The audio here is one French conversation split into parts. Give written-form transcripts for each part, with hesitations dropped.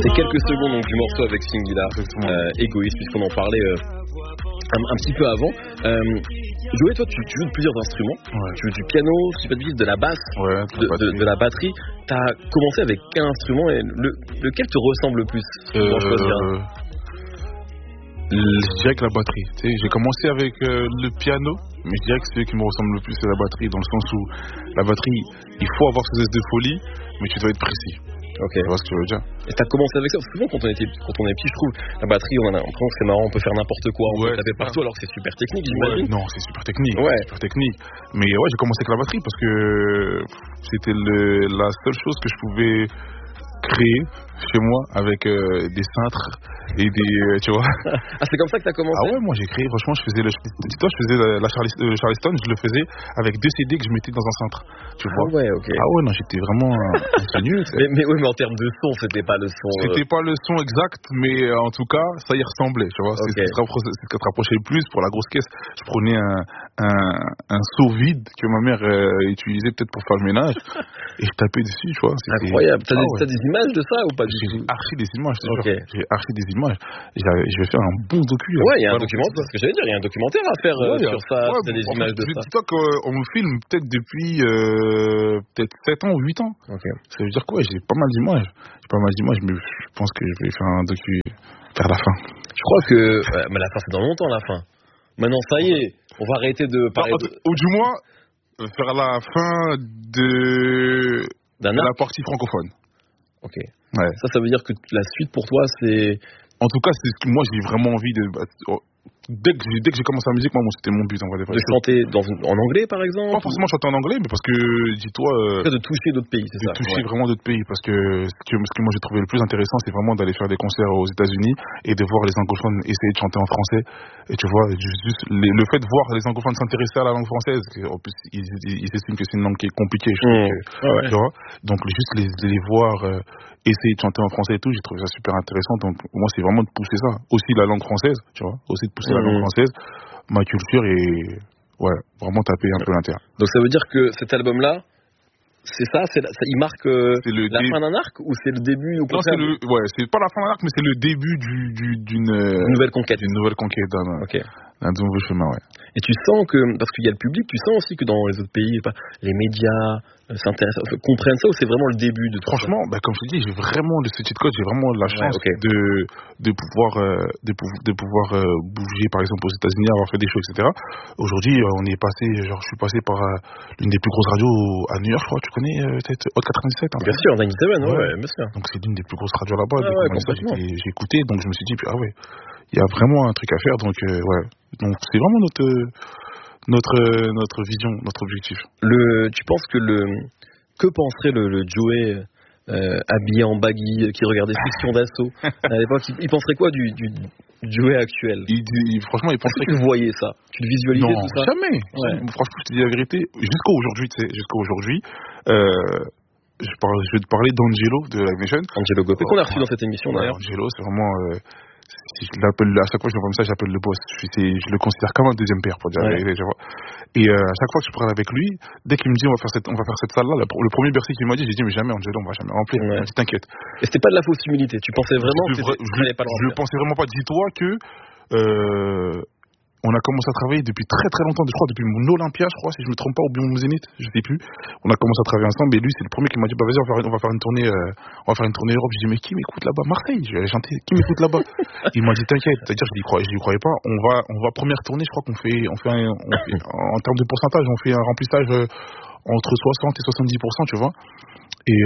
C'était quelques secondes donc, du morceau avec Singila, Égoïste, puisqu'on en parlait un petit peu avant. Joey, toi, tu joues de plusieurs instruments. Ouais. Tu joues du piano, si je dis pas de bêtises, de la basse, de la batterie. T'as commencé avec quel instrument et lequel te ressemble le plus pour choisir? Je dirais que la batterie. Tu sais, j'ai commencé avec le piano, mais je dirais que celui qui me ressemble le plus, c'est la batterie, dans le sens où la batterie, il faut avoir ses aises de folie, mais tu dois être précis. Ok. Tu vois ce que je veux dire? Et t'as commencé avec ça? Souvent, quand on est petit, je trouve, la batterie, on a l'impression que c'est marrant, on peut faire n'importe quoi, on peut taper partout, alors que c'est super technique, j'imagine. Non, c'est super technique. Ouais. Super technique. Mais ouais, j'ai commencé avec la batterie parce que c'était la seule chose que je pouvais créer chez moi avec des cintres et des tu vois. Ah, c'est comme ça que t'as commencé? Ah ouais, moi j'ai créé, franchement, je faisais le Charleston, je le faisais avec 2 CD que je mettais dans un cintre, tu vois. Ah ouais, ok. Ah ouais, non, j'étais vraiment ingénieux. mais en termes de son, c'était pas le son. C'était pas le son exact, mais en tout cas, ça y ressemblait, tu vois. Okay. C'est ce qui te rapprochait le plus pour la grosse caisse. Je prenais un seau vide que ma mère utilisait peut-être pour faire le ménage et je tapais dessus, tu vois. Incroyable. T'as des images de ça ou pas du tout? J'ai archi des images, je te jure. J'ai archi des images. Je vais faire un bon docu. Ouais, il y a un documentaire, c'est ce que j'allais dire, il y a un documentaire à faire sur ça, c'est des images de ça. Dis-toi qu'on me filme peut-être depuis peut-être 7 ans ou 8 ans. Okay. Ça veut dire quoi? J'ai pas mal d'images. Mais je pense que je vais faire un docu vers la fin. Je crois que mais la fin, c'est dans longtemps, la fin. Maintenant, ça y est, on va arrêter de parler ou du moins faire la fin de la partie francophone. Ok. Ouais. Ça veut dire que la suite pour toi, c'est... En tout cas, c'est ce que moi j'ai vraiment envie de... Dès que j'ai commencé la musique, moi c'était mon but en vrai. De chanter en anglais par exemple? Pas forcément chanter en anglais, mais parce que, dis-toi... de toucher d'autres pays, c'est ça? De toucher vraiment d'autres pays, parce que ce que moi j'ai trouvé le plus intéressant, c'est vraiment d'aller faire des concerts aux États-Unis et de voir les anglophones essayer de chanter en français. Et tu vois, juste le fait de voir les anglophones s'intéresser à la langue française, en plus ils estiment que c'est une langue qui est compliquée, tu vois. Donc juste les voir essayer de chanter en français et tout, j'ai trouvé ça super intéressant. Donc moi c'est vraiment de pousser ça, aussi la langue française, tu vois, aussi de pousser la langue française, ma culture et vraiment taper un peu l'intérieur. Donc ça veut dire que cet album-là, c'est ça, il marque la fin d'un arc ou c'est le début au contraire? Non, c'est pas la fin d'un arc, mais c'est le début d'une nouvelle conquête. D'une nouvelle conquête d'un nouveau chemin, ouais. Et tu sens que, parce qu'il y a le public, tu sens aussi que dans les autres pays, les médias s'intéressent, comprennent ça, ou c'est vraiment le début de tout? Franchement, comme je te dis, j'ai vraiment de ce titre code, j'ai vraiment la chance de pouvoir bouger, par exemple, aux États-Unis, avoir fait des shows, etc. Aujourd'hui, je suis passé par l'une des plus grosses radios à New York, je crois, tu connais peut-être Hot 97. Hein, bien sûr, 97, ouais, bien sûr. Donc c'est l'une des plus grosses radios là-bas. J'ai écouté, donc je me suis dit, il y a vraiment un truc à faire, donc donc c'est vraiment notre vision, notre objectif. Tu penses que penserait le Joey habillé en baggy qui regardait Fiction d'assaut à l'époque? Il penserait quoi du Joey actuel? Franchement, il penserait que tu voyais ça, tu le visualisais tout ça? Jamais. Franchement, je te dis la vérité, jusqu'à aujourd'hui, je vais te parler d'Angelo de Live Nation. Angelo Gopé qu'on a reçu dans cette émission d'ailleurs. Angelo, c'est vraiment je l'appelle, à chaque fois que je le vois comme ça, j'appelle le boss. Je le considère comme un deuxième père, pour dire la vérité, tu vois. Et à chaque fois que je parle avec lui, dès qu'il me dit on va faire cette salle-là, le premier Bercy qu'il m'a dit, j'ai dit mais jamais Angelo, on va jamais remplir. Il m'a dit t'inquiète. Et c'était pas de la fausse humilité, tu pensais vraiment que je pensais vraiment pas. Dis-toi que on a commencé à travailler depuis très très longtemps, je crois, depuis mon Olympia, je crois, si je me trompe pas, ou bien mon Zénith, je sais plus. On a commencé à travailler ensemble, et lui, c'est le premier qui m'a dit, vas-y, on va faire une tournée Europe. J'ai dit, mais qui m'écoute là-bas? Marseille, je vais aller chanter, qui m'écoute là-bas? Il m'a dit, t'inquiète, c'est-à-dire, je lui croyais pas, on va première tournée, je crois qu'on fait en termes de pourcentage, on fait un remplissage entre 60 et 70%, tu vois. Et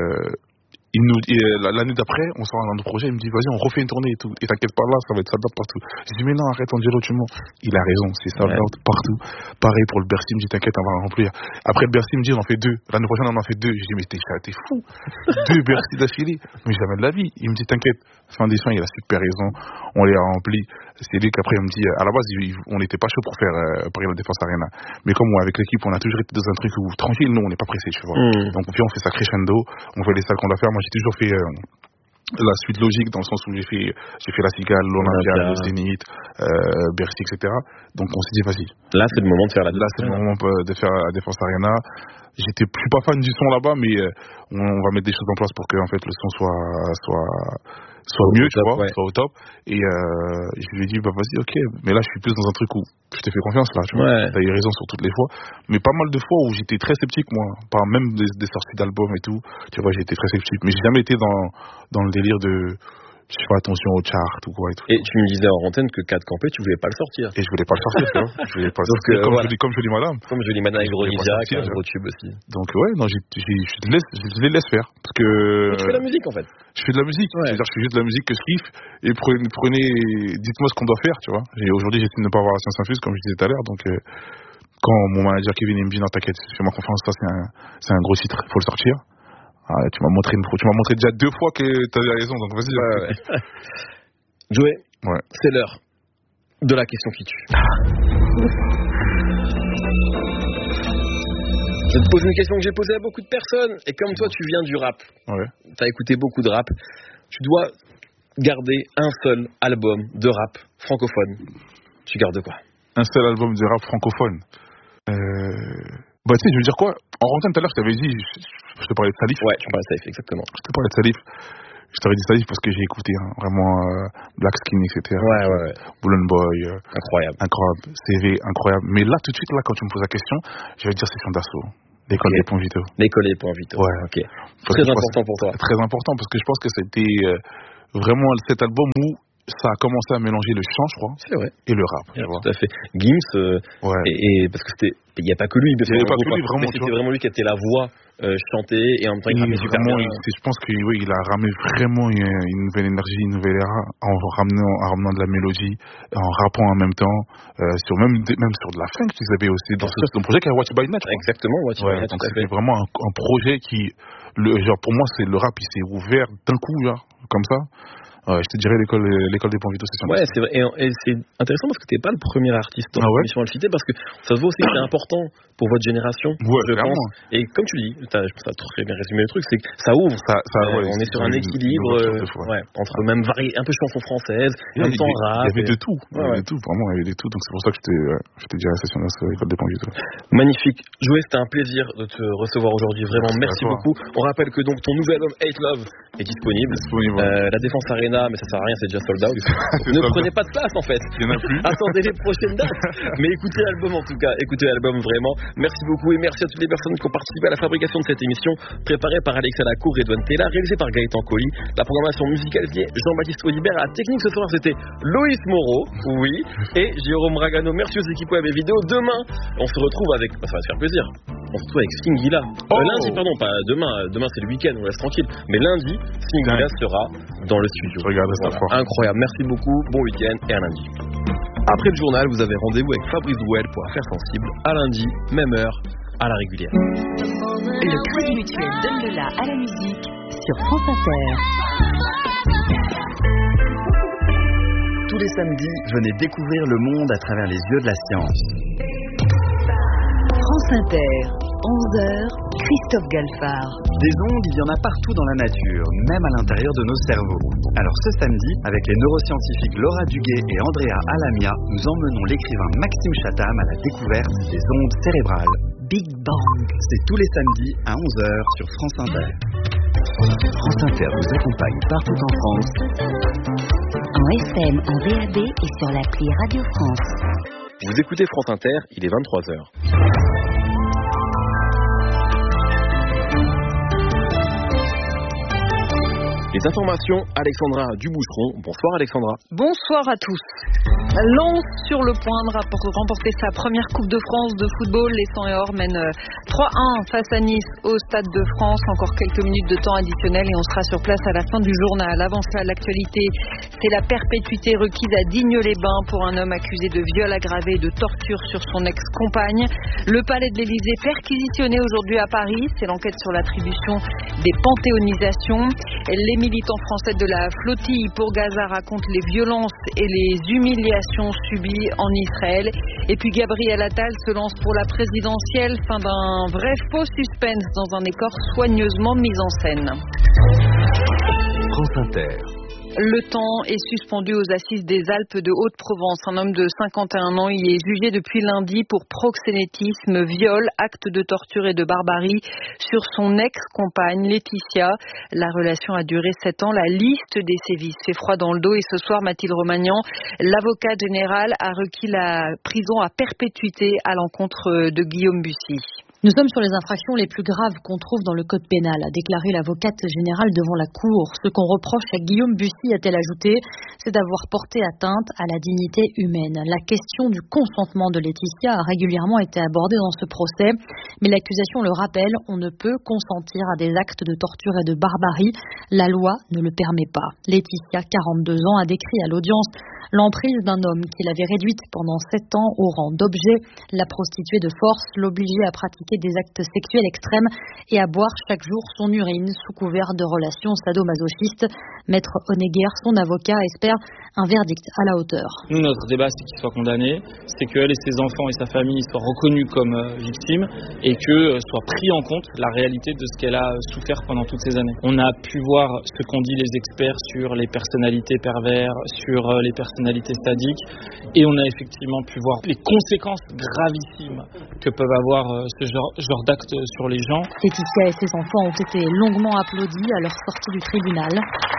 l'année d'après, on sort un autre projet, il me dit vas-y on refait une tournée et tout, et t'inquiète pas là, ça va être sold out partout. Je dis mais non arrête Angelo, tu mens. Il a raison, c'est sold out partout. Pareil pour le Bercy, il me dit t'inquiète on va remplir. Après le Bercy il me dit on en fait 2, l'année prochaine on en fait 2. Je dis mais t'es fou, 2 Bercy d'affilée, mais jamais de la vie. Il me dit t'inquiète, fin des soins il a super raison, on les a remplis. C'est lui qu'après il me dit à la base on n'était pas chaud pour faire Paris La Défense Arena, mais comme moi avec l'équipe on a toujours été dans un truc où tranquille, nous on n'est pas pressé, tu vois. Donc on fait ça crescendo, on fait les salles qu'on doit faire. Moi j'ai toujours fait la suite logique dans le sens où j'ai fait la Cigale, l'Olympia, le Zénith, Bercy, etc. Donc on s'est dit vas-y. Là c'est le moment de faire la défense. Là c'est le moment de faire la Défense Arena. Je suis pas fan du son là-bas, mais on va mettre des choses en place pour que en fait le son soit mieux, tu vois, soit au top. Et je lui ai dit bah vas-y, ok. Mais là je suis plus dans un truc où je t'ai fait confiance là, tu vois. T'as eu raison sur toutes les fois, mais pas mal de fois où j'étais très sceptique moi, pas même des sorties d'albums et tout. Tu vois, j'ai été très sceptique, mais j'ai jamais été dans le délire de je fais attention aux charts ou quoi et tout. Et tu me disais en antenne que 4 campés, tu voulais pas le sortir. Et je voulais pas le sortir, tu vois. Je voulais pas le sortir. Comme Jolie Madame. Comme Jolie Madame avec Rhodisiac, un gros tube aussi. Donc ouais, non, je les laisse faire. Parce que. Mais tu fais la musique en fait. Je fais de la musique. Ouais. C'est-à-dire, je fais juste de la musique que je kiffe. Et dites-moi ce qu'on doit faire, tu vois. Aujourd'hui, j'essaie de ne pas avoir la science infuse, comme je disais tout à l'heure. Donc, quand mon manager Kevin me dit non, t'inquiète, fais-moi confiance, ça c'est un gros titre, il faut le sortir. Tu m'as montré déjà 2 fois que t'avais raison, donc vas-y. Ouais. Joey, c'est l'heure de la question qui tue. Je te pose une question que j'ai posée à beaucoup de personnes, et comme toi tu viens du rap, t'as écouté beaucoup de rap, tu dois garder un seul album de rap francophone. Tu gardes quoi? Un seul album de rap francophone. Bah tu sais, je veux dire quoi? En rentrant tout à l'heure, je t'avais dit, je te parlais de Salif. Ouais, tu me parlais de Salif, exactement. Je te parlais de Salif. Je t'avais dit Salif parce que j'ai écouté vraiment Black Skin, etc. Ouais. Bullen Boy. Incroyable. CV, incroyable. Mais là, tout de suite, là, quand tu me poses la question, je vais te dire Session d'Assaut. L'école des points vitaux. L'école des points vitaux. Ouais. Ok. Très important pour toi. Très important parce que je pense que c'était vraiment cet album où ça a commencé à mélanger le chant, je crois. C'est vrai. Et le rap. Tout à fait. Gims, et parce que il n'y a pas que lui. Il n'y avait pas que lui, vraiment. C'était vraiment lui qui était la voix chantée et en même temps il rappait super bien. Je pense qu'il a ramené vraiment une nouvelle énergie, une nouvelle era en ramenant de la mélodie, en rappant en même temps, même sur de la funk qu'ils avaient aussi dans ce projet qui est Watch by Night. Exactement, Watch by Night. Donc c'était vraiment un projet qui, genre pour moi, c'est le rap, il s'est ouvert d'un coup, genre, comme ça. Je te dirais l'école des points vitaux, c'est sûr. Ouais, c'est vrai. Et c'est intéressant parce que t'es pas le premier artiste dans l'émission à le citer, parce que ça se voit aussi que c'est important pour votre génération, je pense. Et comme tu dis, je pense que t'as très bien résumé le truc, c'est que ça ouvre. On est sur un équilibre entre même un peu chanson française, en même temps rap. Il y avait de tout. Vraiment, il y avait de tout. Donc c'est pour ça que je te dirais la session de l'école des points vitaux. Magnifique. Joey, c'était un plaisir de te recevoir aujourd'hui. Vraiment, merci beaucoup. On rappelle que donc ton nouvel album Hate Love est disponible. La Défense Arena, mais ça sert à rien, c'est déjà sold out. Ne prenez pas de place en fait. Il y en a plus. Attendez les prochaines dates. Mais écoutez l'album en tout cas. Écoutez l'album vraiment. Merci beaucoup et merci à toutes les personnes qui ont participé à la fabrication de cette émission, préparée par Alexa Lacour et Edouane Tella, réalisée par Gaëtan Colli. La programmation musicale via Jean-Baptiste Audibert. À la technique ce soir c'était Loïs Moreau, et Jérôme Ragano. Merci aux équipes web et vidéo. Demain, on se retrouve avec. Ça va te faire plaisir. On se retrouve avec Singila. Lundi, pardon, pas demain. Demain c'est le week-end, on laisse tranquille. Mais lundi, Singila sera dans le studio. Regarde ça. Incroyable, merci beaucoup, bon week-end et à lundi. Après le journal, vous avez rendez-vous avec Fabrice Douel pour Affaires Sensibles, à lundi, même heure, à la régulière. Le Crédit Mutuel donne de la à la musique sur France Inter. Tous les samedis, venez découvrir le monde à travers les yeux de la science. France Inter, 11h, Christophe Galfard. Des ondes, il y en a partout dans la nature, même à l'intérieur de nos cerveaux. Alors ce samedi, avec les neuroscientifiques Laura Duguay et Andrea Alamia, nous emmenons l'écrivain Maxime Chatham à la découverte des ondes cérébrales. Big Bang. C'est tous les samedis à 11h sur France Inter. France Inter vous accompagne partout en France. En FM, en DAB et sur l'appli Radio France. Vous écoutez France Inter, il est 23h. Les informations, Alexandra Duboucheron. Bonsoir Alexandra. Bonsoir à tous. Lens sur le point de remporter sa première Coupe de France de football. Les 100 et or mènent 3-1 face à Nice au Stade de France. Encore quelques minutes de temps additionnel et on sera sur place à la fin du journal. Avant cela, l'actualité, c'est la perpétuité requise à Digne-les-Bains pour un homme accusé de viol aggravé et de torture sur son ex-compagne. Le palais de l'Élysée perquisitionné aujourd'hui à Paris. C'est l'enquête sur l'attribution des panthéonisations. Les militants français de la flottille pour Gaza racontent les violences et les humiliations subies en Israël. Et puis Gabriel Attal se lance pour la présidentielle, fin d'un vrai faux suspense dans un décor soigneusement mis en scène. France France Inter. Le temps est suspendu aux assises des Alpes de Haute-Provence. Un homme de 51 ans y est jugé depuis lundi pour proxénétisme, viol, acte de torture et de barbarie sur son ex-compagne Laetitia. La relation a duré 7 ans. La liste des sévices fait froid dans le dos et ce soir, Mathilde Romagnan, l'avocat général, a requis la prison à perpétuité à l'encontre de Guillaume Bussy. Nous sommes sur les infractions les plus graves qu'on trouve dans le code pénal, a déclaré l'avocate générale devant la Cour. Ce qu'on reproche à Guillaume Bussy, a-t-elle ajouté, c'est d'avoir porté atteinte à la dignité humaine. La question du consentement de Laetitia a régulièrement été abordée dans ce procès, mais l'accusation le rappelle, on ne peut consentir à des actes de torture et de barbarie. La loi ne le permet pas. Laetitia, 42 ans, a décrit à l'audience l'emprise d'un homme qui l'avait réduite pendant 7 ans au rang d'objet, la prostituer de force, l'obliger à pratiquer des actes sexuels extrêmes et à boire chaque jour son urine sous couvert de relations sadomasochistes. Maître Honegger, son avocat, espère un verdict à la hauteur. Nous, notre débat, c'est qu'il soit condamné, c'est qu'elle et ses enfants et sa famille soient reconnus comme victimes et que soit pris en compte la réalité de ce qu'elle a souffert pendant toutes ces années. On a pu voir ce qu'ont dit les experts sur les personnalités pervers, sur les personnalités sadiques, et on a effectivement pu voir les conséquences gravissimes que peuvent avoir ce genre d'actes sur les gens. Laetitia et ses enfants ont été longuement applaudis à leur sortie du tribunal.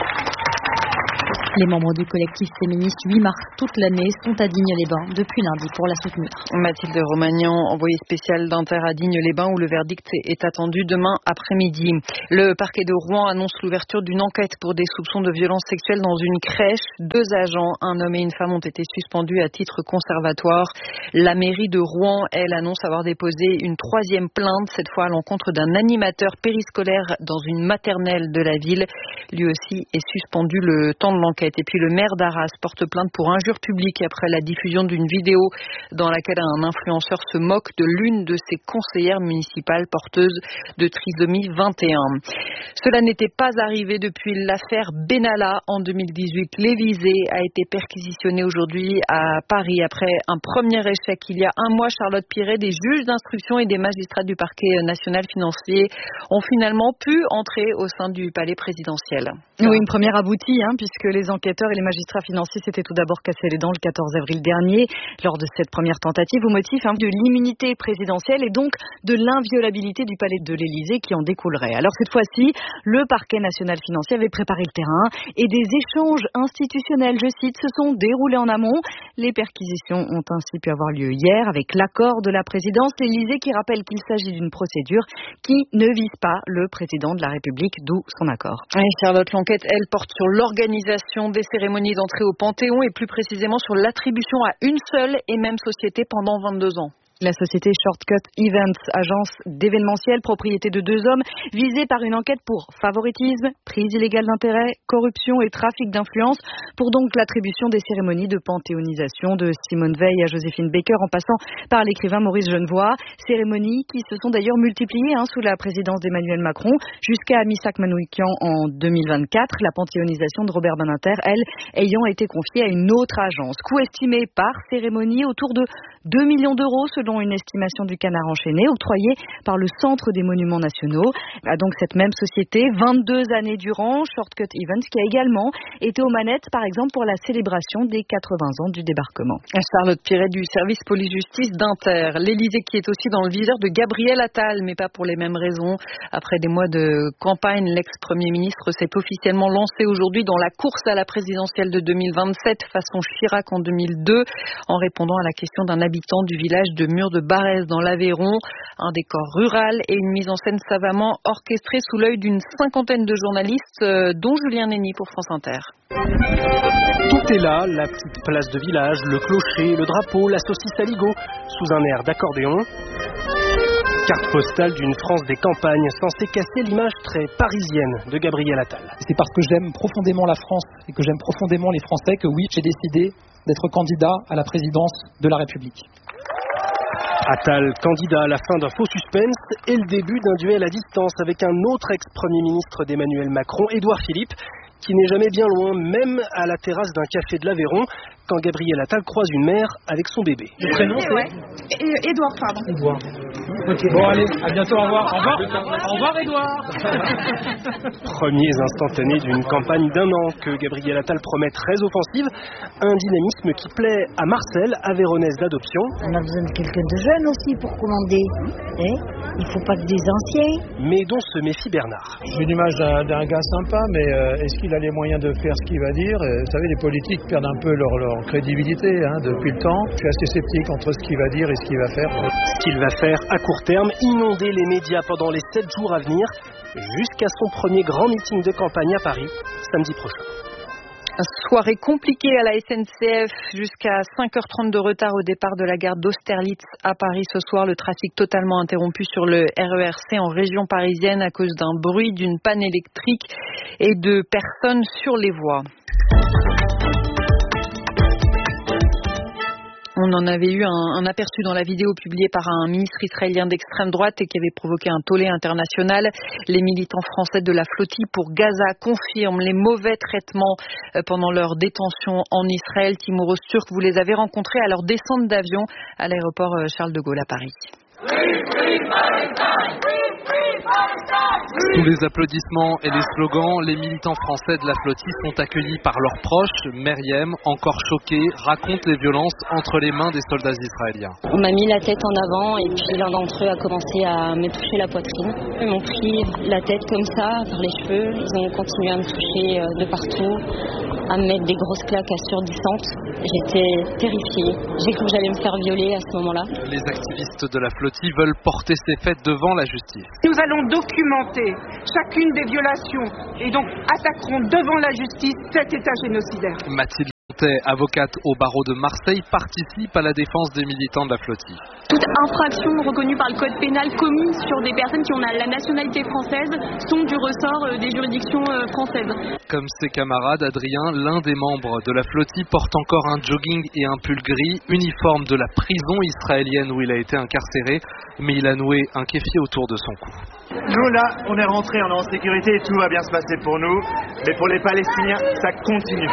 Les membres du collectif féministe 8 mars toute l'année sont à Digne-les-Bains depuis lundi pour la soutenir. Mathilde Romagnan, envoyée spéciale d'Inter à Digne-les-Bains où le verdict est attendu demain après-midi. Le parquet de Rouen annonce l'ouverture d'une enquête pour des soupçons de violences sexuelles dans une crèche. 2 agents, un homme et une femme, ont été suspendus à titre conservatoire. La mairie de Rouen, elle, annonce avoir déposé une 3e plainte, cette fois à l'encontre d'un animateur périscolaire dans une maternelle de la ville. Lui aussi est suspendu le temps de l'enquête. Et puis le maire d'Arras porte plainte pour injure publique après la diffusion d'une vidéo dans laquelle un influenceur se moque de l'une de ses conseillères municipales porteuses de trisomie 21. Cela n'était pas arrivé depuis l'affaire Benalla en 2018. L'Élysée a été perquisitionné aujourd'hui à Paris après un premier échec. Il y a un mois, Charlotte Piret, des juges d'instruction et des magistrats du parquet national financier ont finalement pu entrer au sein du palais présidentiel. Oui, une première aboutie, puisque les enquêteurs et les magistrats financiers s'étaient tout d'abord cassés les dents le 14 avril dernier lors de cette première tentative au motif de l'immunité présidentielle et donc de l'inviolabilité du palais de l'Élysée qui en découlerait. Alors cette fois-ci, le parquet national financier avait préparé le terrain et des échanges institutionnels, je cite, se sont déroulés en amont. Les perquisitions ont ainsi pu avoir lieu hier avec l'accord de la présidence. L'Élysée qui rappelle qu'il s'agit d'une procédure qui ne vise pas le président de la République, d'où son accord. Oui, Charlotte, l'enquête, elle, porte sur l'organisation des cérémonies d'entrée au Panthéon et plus précisément sur l'attribution à une seule et même société pendant 22 ans. La société Shortcut Events, agence d'événementiel, propriété de 2 hommes, visée par une enquête pour favoritisme, prise illégale d'intérêt, corruption et trafic d'influence, pour donc l'attribution des cérémonies de panthéonisation de Simone Veil à Joséphine Baker en passant par l'écrivain Maurice Genevoix. Cérémonies qui se sont d'ailleurs multipliées sous la présidence d'Emmanuel Macron jusqu'à Missak Manoukian en 2024. La panthéonisation de Robert Badinter, elle, ayant été confiée à une autre agence. Coût estimé par cérémonie autour de 2 millions d'euros selon une estimation du Canard enchaîné, octroyée par le Centre des Monuments Nationaux. A donc cette même société, 22 années durant, Shortcut Events, qui a également été aux manettes, par exemple, pour la célébration des 80 ans du débarquement. Charlotte Piret du service police-justice d'Inter. L'Élysée qui est aussi dans le viseur de Gabriel Attal, mais pas pour les mêmes raisons. Après des mois de campagne, l'ex-premier ministre s'est officiellement lancé aujourd'hui dans la course à la présidentielle de 2027, façon Chirac en 2002, en répondant à la question d'un habitant du village de Mur de Barès dans l'Aveyron. Un décor rural et une mise en scène savamment orchestrée sous l'œil d'une 50aine de journalistes, dont Julien Nenny pour France Inter. Tout est là, la petite place de village, le clocher, le drapeau, la saucisse à ligot, sous un air d'accordéon. Carte postale d'une France des campagnes, censée casser l'image très parisienne de Gabriel Attal. C'est parce que j'aime profondément la France et que j'aime profondément les Français que oui, j'ai décidé d'être candidat à la présidence de la République. Attal, candidat à la fin d'un faux suspense et le début d'un duel à distance avec un autre ex-premier ministre d'Emmanuel Macron, Édouard Philippe, qui n'est jamais bien loin, même à la terrasse d'un café de l'Aveyron, quand Gabriel Attal croise une mère avec son bébé. Le prénom, c'est Édouard, pardon. Édouard. Okay. Bon, allez, à bientôt, au revoir. Au revoir, Edouard. Premiers instantanés d'une campagne d'1 an que Gabriel Attal promet très offensive. Un dynamisme qui plaît à Marcel, aveyronnaise d'adoption. On a besoin de quelqu'un de jeune aussi pour commander. Il ne faut pas que des anciens. Mais dont se méfie Bernard. J'ai l'image d'un gars sympa, mais est-ce qu'il a les moyens de faire ce qu'il va dire? Vous savez, les politiques perdent un peu leur crédibilité depuis le temps. Je suis assez sceptique entre ce qu'il va dire et ce qu'il va faire. Ce qu'il va faire à court terme, inonder les médias pendant les 7 jours à venir, jusqu'à son premier grand meeting de campagne à Paris, samedi prochain. Soirée compliquée à la SNCF, jusqu'à 5h30 de retard au départ de la gare d'Austerlitz à Paris ce soir. Le trafic totalement interrompu sur le RER-C en région parisienne à cause d'un bruit, d'une panne électrique et de personnes sur les voies. On en avait eu un aperçu dans la vidéo publiée par un ministre israélien d'extrême droite et qui avait provoqué un tollé international. Les militants français de la flottille pour Gaza confirment les mauvais traitements pendant leur détention en Israël. Timur Öztürk, vous les avez rencontrés à leur descente d'avion à l'aéroport Charles de Gaulle à Paris. Sous les applaudissements et les slogans, les militants français de la flottille sont accueillis par leurs proches. Meriem, encore choquée, raconte les violences entre les mains des soldats israéliens. On m'a mis la tête en avant et puis l'un d'entre eux a commencé à me toucher la poitrine. Ils m'ont pris la tête comme ça, par les cheveux. Ils ont continué à me toucher de partout, à me mettre des grosses claques assourdissantes. J'étais terrifiée. J'ai cru que j'allais me faire violer à ce moment-là. Les activistes de la flottille veulent porter ces faits devant la justice. Nous allons documenter chacune des violations et donc attaquerons devant la justice cet état génocidaire. Mathilde Montet, avocate au barreau de Marseille, participe à la défense des militants de la flottille. Toute infraction reconnue par le code pénal commise sur des personnes qui ont la nationalité française sont du ressort des juridictions françaises. Comme ses camarades, Adrien, l'un des membres de la flottille, porte encore un jogging et un pull gris, uniforme de la prison israélienne où il a été incarcéré, mais il a noué un kéfier autour de son cou. Nous là, on est rentrés, on est en sécurité et tout va bien se passer pour nous, mais pour les Palestiniens, ça continue.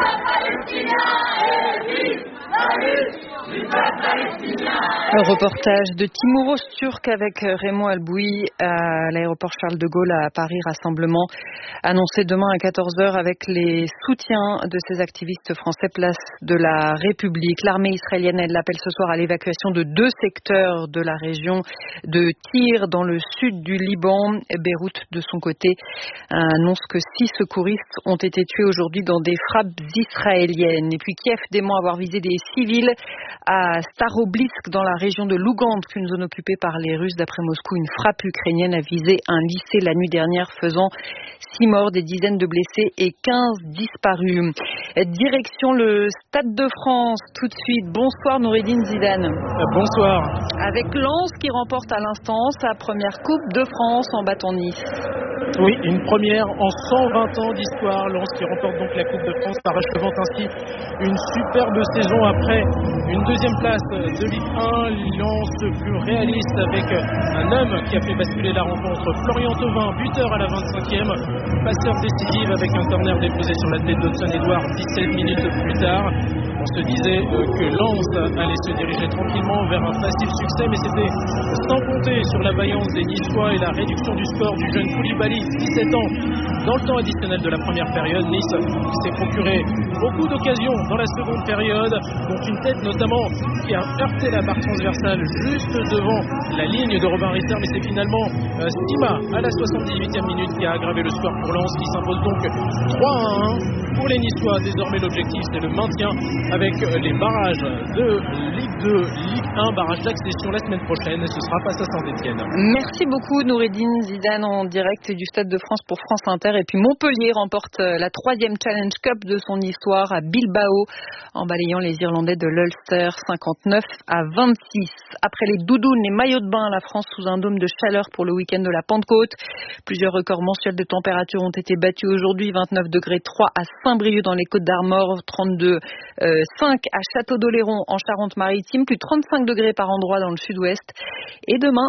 Un reportage de Timur Öztürk avec Raymond Alboui à l'aéroport Charles de Gaulle à Paris. Rassemblement annoncé demain à 14h avec les soutiens de ces activistes français place de la République. L'armée israélienne elle l'appelle ce soir à l'évacuation de 2 secteurs de la région de Tyr dans le sud du Liban. Beyrouth de son côté annonce que 6 secouristes ont été tués aujourd'hui dans des frappes israéliennes. Et puis Kiev dément avoir visé des civils à Staroblisk dans la région de Lugansk, une zone occupée par les Russes. D'après Moscou, une frappe ukrainienne a visé un lycée la nuit dernière, faisant 6 morts, des dizaines de blessés et 15 disparus. Direction le Stade de France tout de suite. Bonsoir Noureddine Zidane. Bonsoir. Avec Lens qui remporte à l'instant sa première Coupe de France en battant Nice. Oui, une première en 120 ans d'histoire. Lens qui remporte donc la Coupe de France, parachevant ainsi une superbe saison après une deuxième place de Ligue 1. Lens plus réaliste avec un homme qui a fait basculer la rencontre, Florian Thauvin, buteur à la 25e, passeur décisif avec un corner déposé sur la tête d'Hudson-Édouard 17 minutes plus tard. On se disait que Lens allait se diriger tranquillement vers un facile succès, mais c'était sans compter sur la vaillance des Niçois et la réduction du score du jeune Koulibaly, 17 ans. Dans le temps additionnel de la première période, Nice s'est procuré beaucoup d'occasions dans la seconde période, dont une tête notamment qui a heurté la barre transversale juste devant la ligne de Robin Rister, mais c'est finalement Sima à la 78e minute qui a aggravé le score pour Lens, qui s'impose donc 3-1 pour les Niçois. Désormais l'objectif c'est le maintien avec les barrages de Ligue 2, Ligue 1, barrage d'accession la semaine prochaine, et ce sera face à Saint-Etienne. Merci beaucoup Noureddine Zidane en direct du Stade de France pour France Inter. Et puis Montpellier remporte la 3e Challenge Cup de son histoire à Bilbao en balayant les Irlandais de l'Ulster 59-26. Après les doudounes, les maillots de bain, la France sous un dôme de chaleur pour le week-end de la Pentecôte. Plusieurs records mensuels de température ont été battus aujourd'hui. 29 degrés 3 à Saint-Brieuc dans les Côtes-d'Armor, 32,5 à Château-d'Oléron en Charente-Maritime, plus 35 degrés par endroit dans le sud-ouest. Et demain,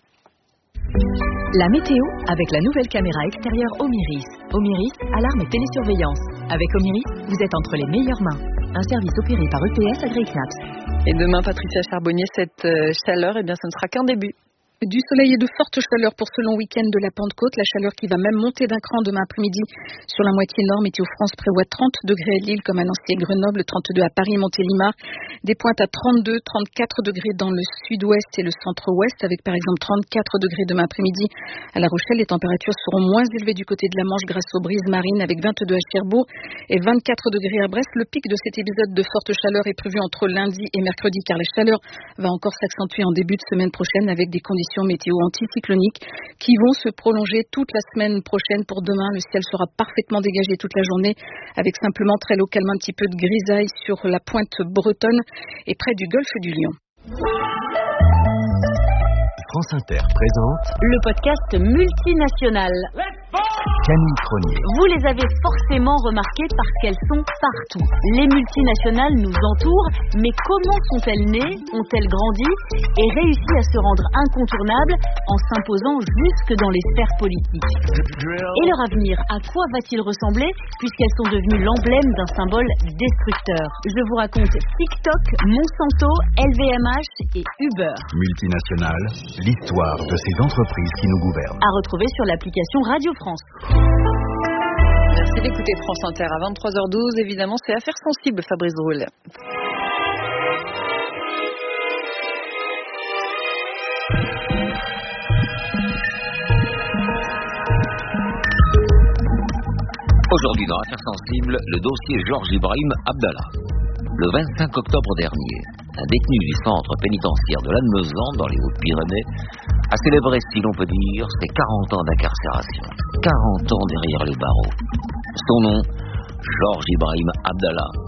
la météo avec la nouvelle caméra extérieure Omiris. Omiris, alarme et télésurveillance. Avec Omiris, vous êtes entre les meilleures mains. Un service opéré par EPS Agricnaps. Et demain, Patricia Charbonnier, cette chaleur, eh bien, ce ne sera qu'un début. Du soleil et de fortes chaleurs pour ce long week-end de la Pentecôte. La chaleur qui va même monter d'un cran demain après-midi sur la moitié nord. Météo France prévoit 30 degrés à Lille comme à Nancy et Grenoble, 32 à Paris, Montélimar. Des pointes à 32, 34 degrés dans le sud-ouest et le centre-ouest avec par exemple 34 degrés demain après-midi à La Rochelle. Les températures seront moins élevées du côté de la Manche grâce aux brises marines avec 22 à Cherbourg et 24 degrés à Brest. Le pic de cet épisode de forte chaleur est prévu entre lundi et mercredi car la chaleur va encore s'accentuer en début de semaine prochaine avec des conditions météo anticycloniques qui vont se prolonger toute la semaine prochaine. Pour demain, le ciel sera parfaitement dégagé toute la journée avec simplement très localement un petit peu de grisaille sur la pointe bretonne et près du golfe du Lion. France Inter présente le podcast multinational. Camille Cronier. Vous les avez forcément remarquées parce qu'elles sont partout. Les multinationales nous entourent, mais comment sont-elles nées, ont-elles grandi et réussi à se rendre incontournables en s'imposant jusque dans les sphères politiques? Et leur avenir, à quoi va-t-il ressembler puisqu'elles sont devenues l'emblème d'un symbole destructeur? Je vous raconte TikTok, Monsanto, LVMH et Uber. Multinationales, l'histoire de ces entreprises qui nous gouvernent. À retrouver sur l'application Radio France. Merci d'écouter France Inter à 23h12. Évidemment, c'est affaire sensible, Fabrice Drouel. Aujourd'hui, dans Affaires sensibles, le dossier Georges Ibrahim Abdallah. Le 25 octobre dernier, un détenu du centre pénitentiaire de Lannemezan, dans les Hautes-Pyrénées, a célébré, si l'on peut dire, ses 40 ans d'incarcération. 40 ans derrière les barreaux. Son nom, Georges Ibrahim Abdallah.